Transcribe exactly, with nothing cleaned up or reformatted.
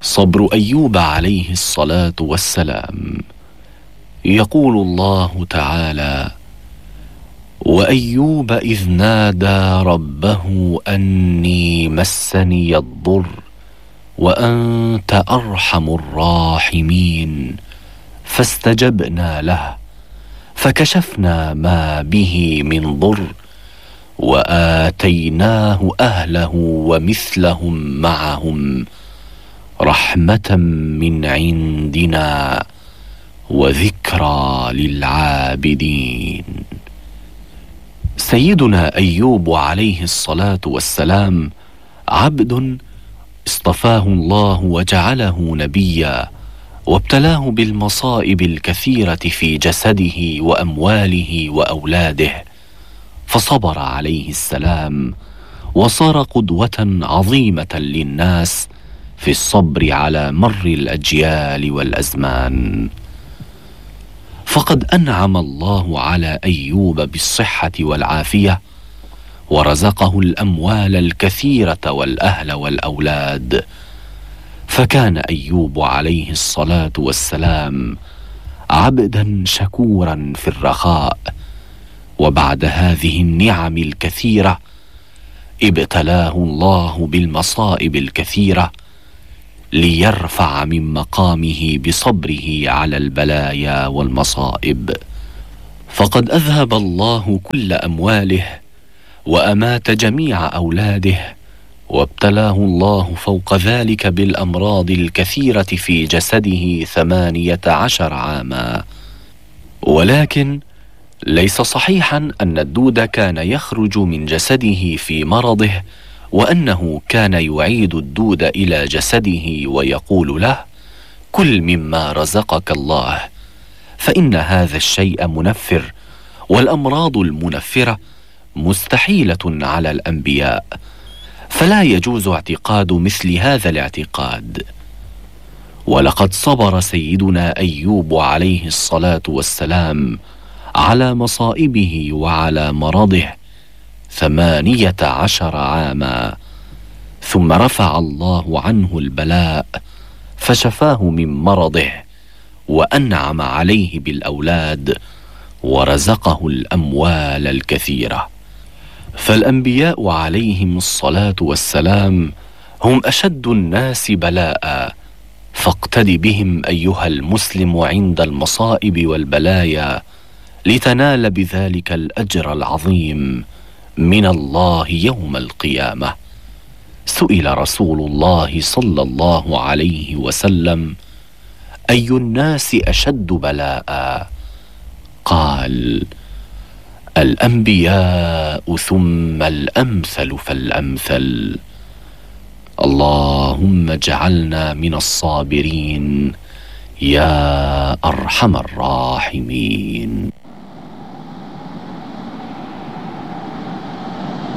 صبر أيوب عليه الصلاة والسلام. يقول الله تعالى: وأيوب إذ نادى ربه أني مسني الضر وأنت أرحم الراحمين فاستجبنا له فكشفنا ما به من ضر وآتيناه أهله ومثلهم معهم رحمة من عندنا وذكرى للعابدين. سيدنا أيوب عليه الصلاة والسلام عبد اصطفاه الله وجعله نبيا، وابتلاه بالمصائب الكثيرة في جسده وأمواله وأولاده، فصبر عليه السلام وصار قدوة عظيمة للناس في الصبر على مر الأجيال والأزمان. فقد أنعم الله على أيوب بالصحة والعافية، ورزقه الأموال الكثيرة والأهل والأولاد، فكان أيوب عليه الصلاة والسلام عبدا شكورا في الرخاء. وبعد هذه النعم الكثيرة ابتلاه الله بالمصائب الكثيرة ليرفع من مقامه بصبره على البلايا والمصائب. فقد أذهب الله كل أمواله وأمات جميع أولاده، وابتلاه الله فوق ذلك بالأمراض الكثيرة في جسده ثمانية عشر عاما. ولكن ليس صحيحا أن الدود كان يخرج من جسده في مرضه وأنه كان يعيد الدود إلى جسده ويقول له: كل مما رزقك الله، فإن هذا الشيء منفر، والأمراض المنفرة مستحيلة على الأنبياء، فلا يجوز اعتقاد مثل هذا الاعتقاد. ولقد صبر سيدنا أيوب عليه الصلاة والسلام على مصائبه وعلى مرضه ثمانية عشر عاما، ثم رفع الله عنه البلاء فشفاه من مرضه، وأنعم عليه بالأولاد، ورزقه الأموال الكثيرة. فالأنبياء عليهم الصلاة والسلام هم أشد الناس بلاء، فاقتد بهم أيها المسلم عند المصائب والبلايا لتنال بذلك الأجر العظيم من الله يوم القيامة. سئل رسول الله صلى الله عليه وسلم: أي الناس أشد بلاء؟ قال: الأنبياء ثم الأمثل فالأمثل. اللهم اجعلنا من الصابرين يا أرحم الراحمين.